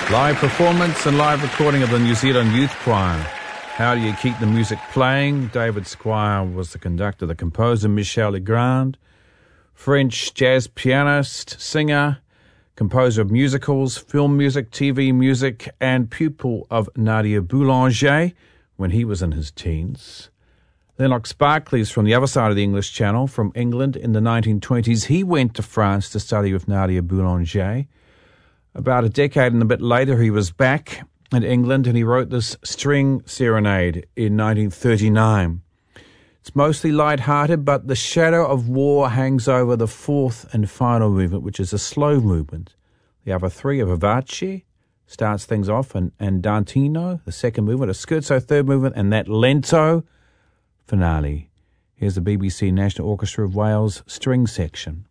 Live performance and live recording of the New Zealand Youth Choir. How do you keep the music playing? David Squire was the conductor. The composer, Michel Legrand, French jazz pianist, singer, composer of musicals, film music, TV music, and pupil of Nadia Boulanger when he was in his teens. Lennox Barclay's from the other side of the English Channel, from England in the 1920s. He went to France to study with Nadia Boulanger. About a decade and a bit later, he was back in England and he wrote this string serenade in 1939. It's mostly light-hearted, but the shadow of war hangs over the fourth and final movement, which is a slow movement. The other three are Vivace, starts things off, and Andantino, the second movement, a scherzo, third movement, and that lento finale. Here's the BBC National Orchestra of Wales string section.